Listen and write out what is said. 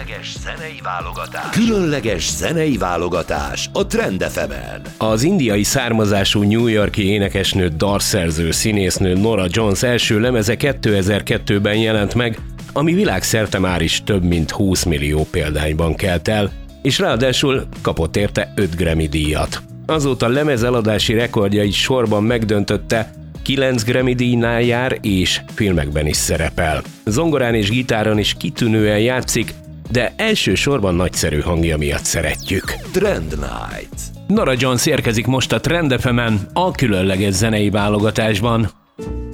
Különleges zenei válogatás a Trend FM-en. Az indiai származású New York-i énekesnő, dalszerző, színésznő Norah Jones első lemeze 2002-ben jelent meg, ami világszerte már is több mint 20 millió példányban kelt el, és ráadásul kapott érte 5 Grammy díjat. Azóta lemezeladási rekordjait sorban megdöntötte, 9 Grammy díjnál jár és filmekben is szerepel. Zongorán és gitáron is kitűnően játszik, de elsősorban nagyszerű hangja miatt szeretjük. Trend Night. Norah Jones érkezik most a Trend FM-en a különleges zenei válogatásban.